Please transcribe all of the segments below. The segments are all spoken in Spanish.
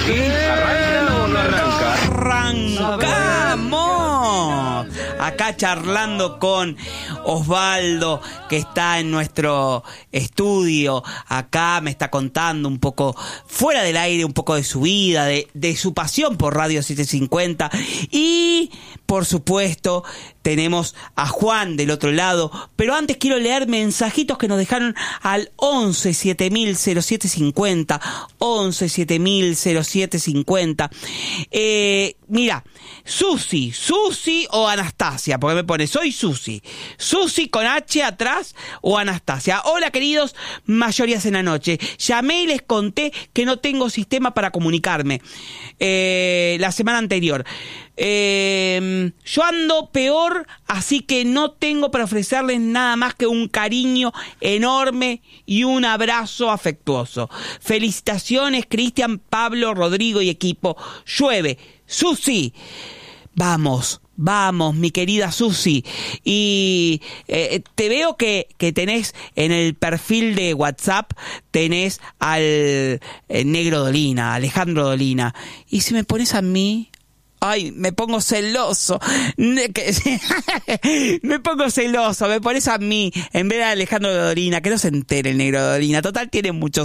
¿Arranca o no arranca? ¡Arrancamos! Acá charlando con Osvaldo, que está en nuestro estudio. Acá me está contando un poco, fuera del aire, un poco de su vida, de su pasión por Radio 750. Y, por supuesto, tenemos a Juan del otro lado. Pero antes quiero leer mensajitos que nos dejaron al 11 7000 0750. 11 7000 0750. Mira, Susi o Anastasia, porque me pone, soy Susi con H atrás o Anastasia. Hola queridos, mayorías en la noche. Llamé y les conté que no tengo sistema para comunicarme la semana anterior. Yo ando peor, así que no tengo para ofrecerles nada más que un cariño enorme y un abrazo afectuoso. Felicitaciones, Cristian, Pablo, Rodrigo y equipo. Llueve. Susi, vamos, mi querida Susi. Y te veo que tenés en el perfil de WhatsApp, tenés al negro Dolina, Alejandro Dolina. Y si me pones a mí, ay, me pongo celoso. Me pongo celoso, me pones a mí en vez de Alejandro Dolina, que no se entere el negro Dolina. Total, tiene muchos.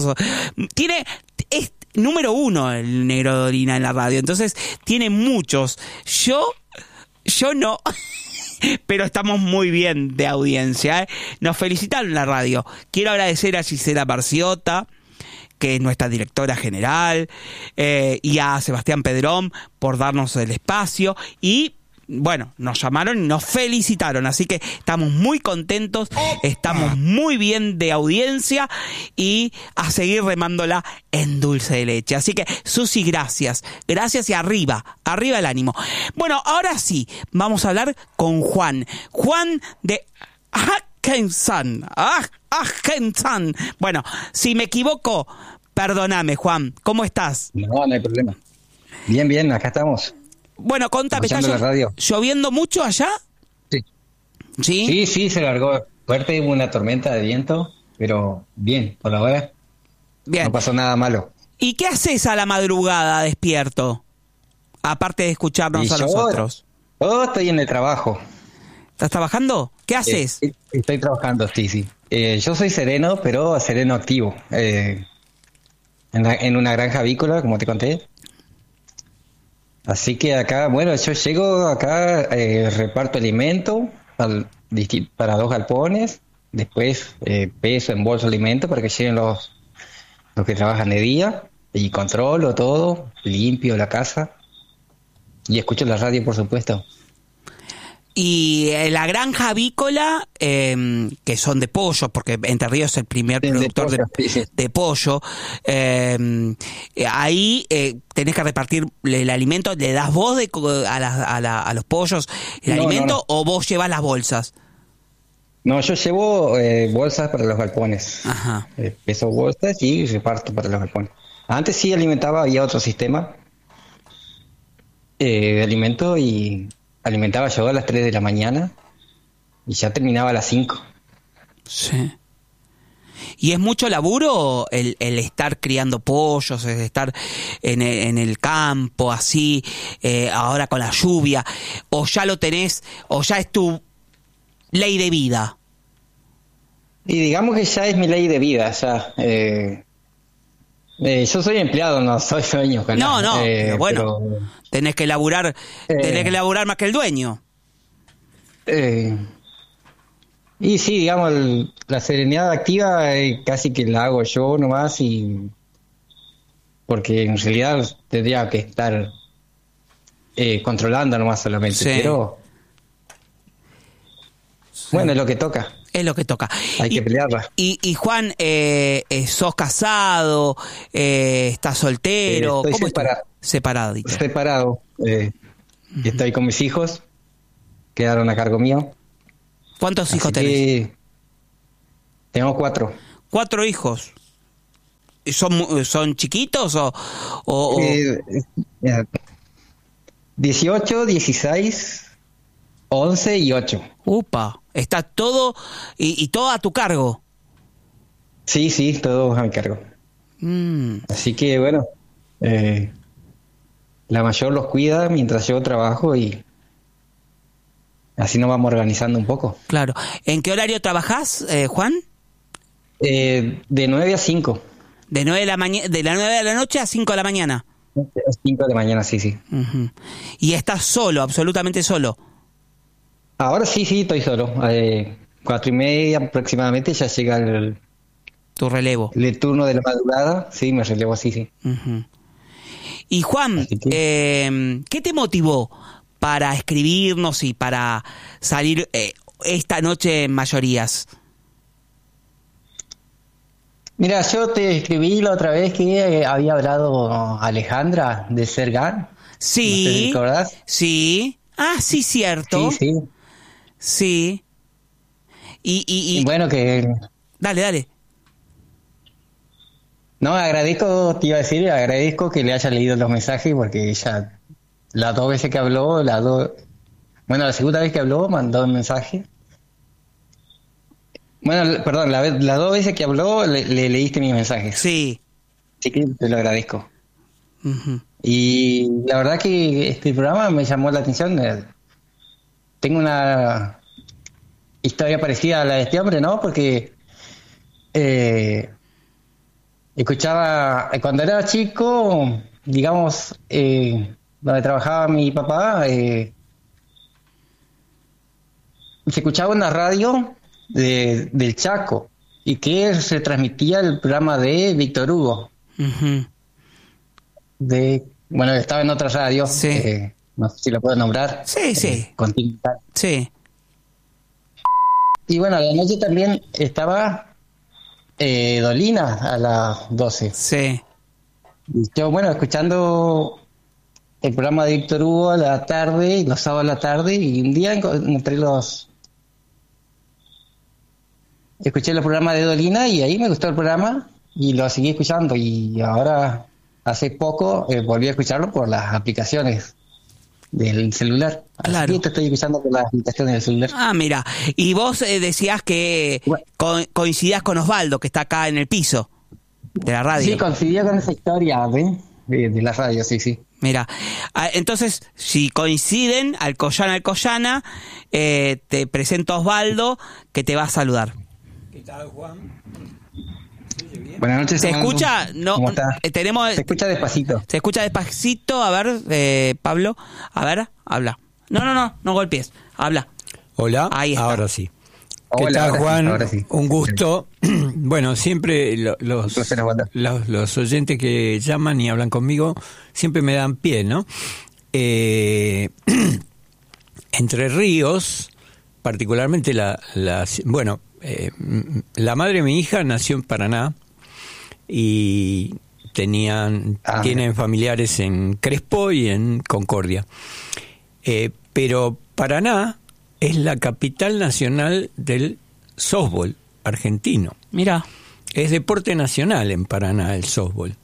Es número 1 el negro Dolina en la radio, entonces tiene muchos. Yo no. Pero estamos muy bien de audiencia, ¿eh? Nos felicitaron en la radio. Quiero agradecer a Gisela Barciota, que es nuestra directora general, y a Sebastián Pedrón por darnos el espacio. Y bueno, nos llamaron y nos felicitaron, así que estamos muy contentos, estamos muy bien de audiencia y a seguir remándola en dulce de leche. Así que, Susi, gracias y arriba el ánimo. Bueno, ahora sí, vamos a hablar con Juan de Atkinson. Bueno, si me equivoco, perdóname, Juan. ¿Cómo estás? No hay problema. Bien, acá estamos. Bueno, contame, ¿está lloviendo mucho allá? Sí. Sí, se largó fuerte, hubo una tormenta de viento, pero bien, por ahora. Bien. No pasó nada malo. ¿Y qué haces a la madrugada despierto? Aparte de escucharnos a nosotros. Yo estoy en el trabajo. ¿Estás trabajando? ¿Qué haces? Estoy trabajando, sí. Yo soy sereno, pero sereno activo. En una granja avícola, como te conté. Así que acá, bueno, yo llego acá, reparto alimento para 2 galpones, después peso en bolso alimento para que lleguen los que trabajan de día, y controlo todo, limpio la casa y escucho la radio, por supuesto. Y la granja avícola, que son de pollo, porque Entre Ríos es el primer productor de pollo, ahí tenés que repartir el alimento. ¿Le das vos a los pollos el alimento? No. ¿O vos llevas las bolsas? No, yo llevo bolsas para los galpones. Ajá. Peso bolsas y reparto para los galpones. Antes sí alimentaba, había otro sistema de alimento y alimentaba yo a las 3 de la mañana y ya terminaba a las 5. Sí. ¿Y es mucho laburo el estar criando pollos, es estar en el campo así, ahora con la lluvia? ¿O ya lo tenés, o ya es tu ley de vida? Y digamos que ya es mi ley de vida, ya. Yo soy empleado, no soy dueño. No, pero bueno, tenés que laburar más que el dueño. Y sí, digamos, la serenidad activa casi que la hago yo nomás, porque en realidad tendría que estar controlando nomás solamente, sí. Pero bueno, es lo que toca. Es lo que toca. Hay que pelearla. Y Juan, ¿sos casado? ¿Estás soltero? Estoy ¿Cómo separado. Separado. Estoy con mis hijos. Quedaron a cargo mío. ¿Cuántos hijos tenés? Tengo 4. 4 hijos. ¿Son chiquitos o... 18, 16, 11 y 8. Upa, está todo y todo a tu cargo. Sí, todo a mi cargo. Así que bueno, la mayor los cuida mientras yo trabajo y así nos vamos organizando un poco. Claro. ¿En qué horario trabajás, Juan? De 9 a 5. De las 9 de la noche a 5 de la mañana. 5 de la mañana, sí. Uh-huh. ¿Y estás solo, absolutamente solo? Ahora sí, estoy solo. 4:30 aproximadamente ya llega tu relevo. El turno de la madrugada, sí, me relevo así, sí. Uh-huh. Y Juan, ¿qué te motivó para escribirnos y para salir esta noche en Mayorías? Mira, yo te escribí la otra vez que había hablado Alejandra de Sergan. Sí. No sé si te acordás. Sí. Ah, sí, cierto. Sí. Y bueno, que... Dale. No, agradezco que le haya leído los mensajes porque ella, las 2 veces que habló, la segunda vez que habló, mandó un mensaje. Bueno, perdón, las 2 veces que habló, le leíste mis mensajes. Sí. Así que te lo agradezco. Uh-huh. Y la verdad que este programa me llamó la atención. Tengo una historia parecida a la de este hombre, ¿no? Porque escuchaba, cuando era chico, digamos, donde trabajaba mi papá, se escuchaba una radio del Chaco y que se transmitía el programa de Víctor Hugo. Uh-huh. Bueno, estaba en otra radio, sí. No sé si lo puedo nombrar. Sí. Continental. Sí. Y bueno, a la noche también estaba Dolina a las 12. Sí. Y yo, bueno, escuchando el programa de Víctor Hugo a la tarde, los sábados a la tarde, y un día escuché el programa de Dolina y ahí me gustó el programa y lo seguí escuchando. Y ahora, hace poco, volví a escucharlo por las aplicaciones del celular. Claro. Así que te estoy escuchando por las aplicaciones del celular. Ah, mira. Y vos decías que coincidías con Osvaldo, que está acá en el piso de la radio. Sí, coincidía con esa historia de la radio, sí. Mira, entonces, si coinciden, Alcoyana, te presento a Osvaldo, que te va a saludar. ¿Qué tal, Juan? Buenas noches. ¿Se escucha? No, ¿Cómo está? Se escucha despacito. Se escucha despacito. A ver, Pablo. A ver, habla. No golpees. Habla. Hola. Ahí está. Ahora sí. ¿Qué Hola, tal, Juan? ahora sí. Un gusto. Bueno, siempre los oyentes que llaman y hablan conmigo siempre me dan pie, ¿no? Entre Ríos, particularmente la madre de mi hija nació en Paraná y tienen familiares en Crespo y en Concordia. Pero Paraná es la capital nacional del softball argentino. Mira. Es deporte nacional en Paraná el softball.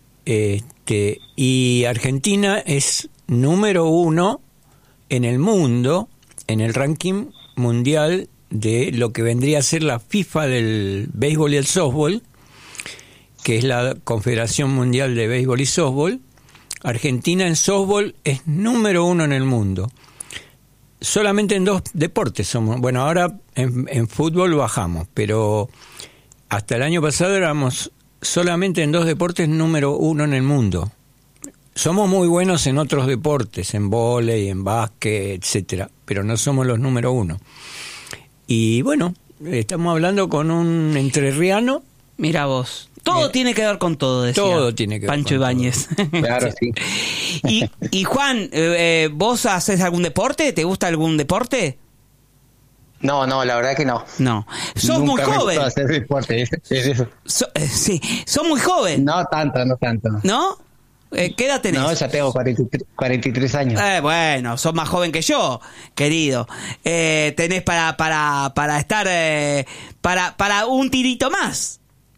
Y Argentina es número 1 en el mundo, en el ranking mundial de lo que vendría a ser la FIFA del béisbol y el softball, que es la Confederación Mundial de Béisbol y Softball. Argentina en softball es número 1 en el mundo. Solamente en 2 deportes somos. Bueno, ahora en fútbol bajamos, pero hasta el año pasado éramos solamente en 2 deportes número 1 en el mundo. Somos muy buenos en otros deportes, en vóley, en básquet, etcétera, pero no somos los número 1. Y bueno, estamos hablando con un entrerriano. Mira vos. Todo tiene que ver con todo, decía todo tiene que ver Pancho con Ibáñez. Claro, sí. Y Juan, ¿vos haces algún deporte? ¿Te gusta algún deporte? No, la verdad que no. No. Sos Nunca muy joven. Me hacer deporte, es eso. Sí, sos muy joven. No tanto. ¿No? ¿Qué edad tenés? No, ya tengo 43 años. Bueno, sos más joven que yo, querido. Tenés para estar para un tirito más.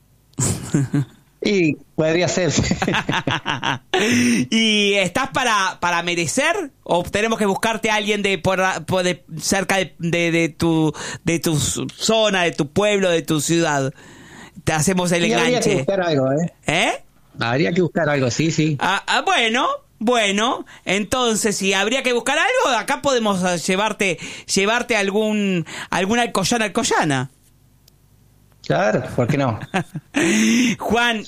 Y podría ser. ¿Y estás para merecer? ¿O tenemos que buscarte a alguien de cerca de tu zona, de tu pueblo, de tu ciudad? Te hacemos el enganche. Habría que buscar algo, ¿Eh? Habría que buscar algo, sí. Bueno, Bueno, entonces, si habría que buscar algo, acá podemos llevarte algún alcoyana. Claro, ¿por qué no? Juan,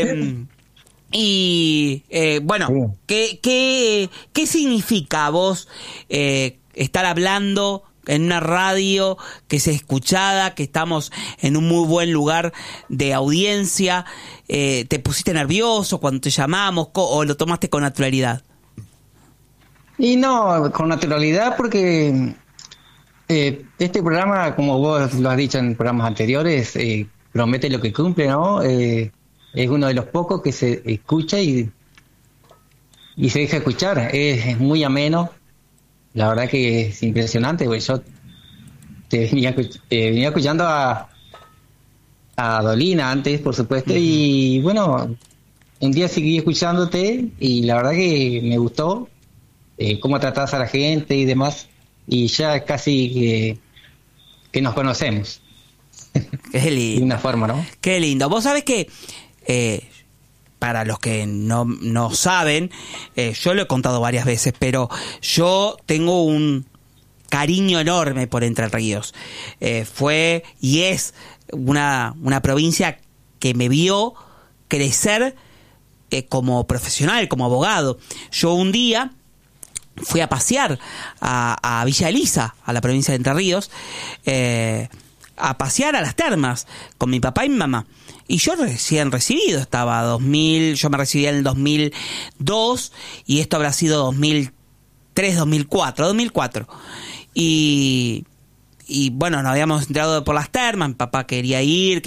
bueno, Sí. ¿qué significa a vos estar hablando en una radio que se escuchada, que estamos en un muy buen lugar de audiencia? ¿Te pusiste nervioso cuando te llamamos o lo tomaste con naturalidad? Y no, con naturalidad, porque este programa, como vos lo has dicho en programas anteriores, promete lo que cumple, ¿no? Es uno de los pocos que se escucha y se deja escuchar. Es muy ameno. La verdad que es impresionante, porque yo te venía escuchando a Dolina antes, por supuesto, y bueno, un día seguí escuchándote y la verdad que me gustó cómo tratás a la gente y demás, y ya casi que nos conocemos. Qué lindo. De una forma, ¿no? Qué lindo. Vos sabés que, para los que no saben, yo lo he contado varias veces, pero yo tengo un cariño enorme por Entre Ríos. Fue y es una provincia que me vio crecer como profesional, como abogado. Yo un día fui a pasear a Villa Elisa, a la provincia de Entre Ríos, a pasear a las termas con mi papá y mi mamá. Y yo recién recibido, estaba 2000, yo me recibí en el 2002 y esto habrá sido 2003, 2004. Y bueno, nos habíamos entrado por las termas, mi papá quería ir,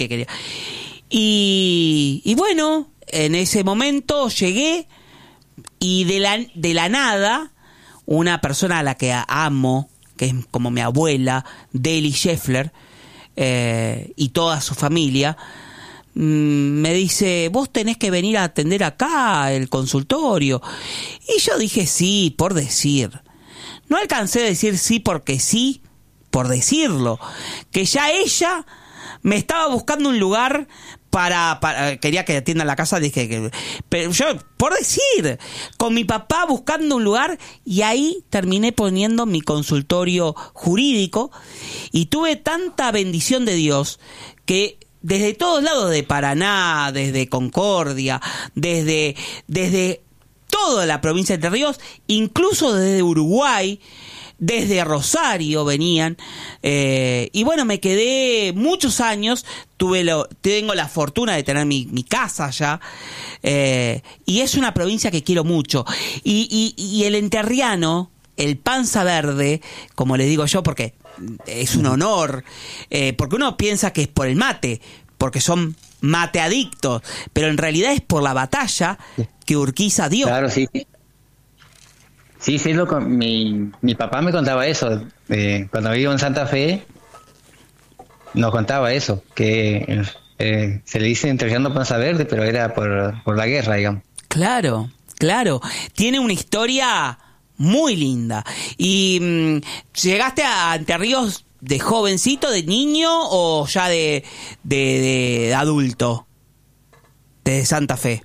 y bueno, en ese momento llegué y de la nada, una persona a la que amo, que es como mi abuela, Deli Scheffler, y toda su familia, me dice, vos tenés que venir a atender acá el consultorio. Y yo dije sí, por decir. No alcancé a decir sí porque sí, por decirlo. Que ya ella me estaba buscando un lugar para quería que atienda la casa, dije pero yo, por decir, con mi papá buscando un lugar, y ahí terminé poniendo mi consultorio jurídico, y tuve tanta bendición de Dios que desde todos lados de Paraná, desde Concordia, desde toda la provincia de Entre Ríos, incluso desde Uruguay, desde Rosario venían, y bueno, me quedé muchos años, tengo la fortuna de tener mi casa allá, y es una provincia que quiero mucho, y el enterriano, el panza verde, como le digo yo, porque es un honor, porque uno piensa que es por el mate, porque son mateadictos, pero en realidad es por la batalla que Urquiza dio. Claro, sí. Sí, mi papá me contaba eso, cuando vivo en Santa Fe, nos contaba eso, que se le dice Entrerriano Panza Verde, pero era por la guerra, digamos. Claro, tiene una historia muy linda. ¿Y llegaste a Entre Ríos de jovencito, de niño, o ya de adulto, de Santa Fe?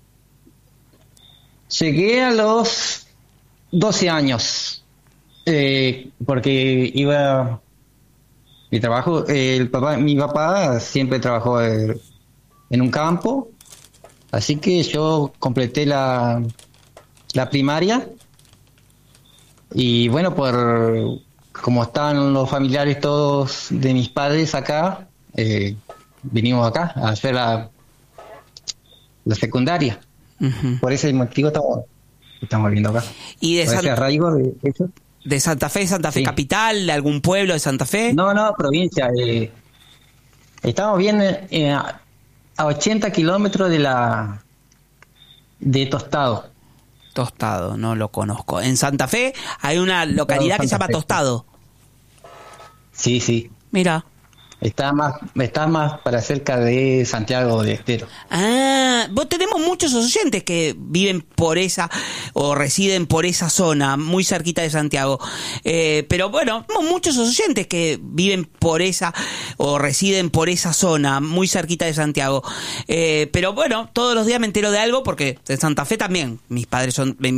Llegué a los 12 años, porque iba mi trabajo, mi papá siempre trabajó en un campo, así que yo completé la primaria, y bueno, como estaban los familiares todos de mis padres acá, vinimos acá a hacer la secundaria. Uh-huh. Por ese motivo estamos viendo acá. ¿Y de ese arraigo de eso? ¿De Santa Fe sí. Capital, de algún pueblo de Santa Fe? No, provincia. Estamos bien a 80 kilómetros de Tostado. Tostado, no lo conozco. En Santa Fe hay una localidad que se llama Tostado. Sí. Mira. Está más para cerca de Santiago del Estero. Vos tenemos muchos oyentes que viven por esa o residen por esa zona, muy cerquita de Santiago. Pero bueno, tenemos muchos oyentes que viven por esa o residen por esa zona, muy cerquita de Santiago. Pero bueno, todos los días me entero de algo porque en Santa Fe también mis padres son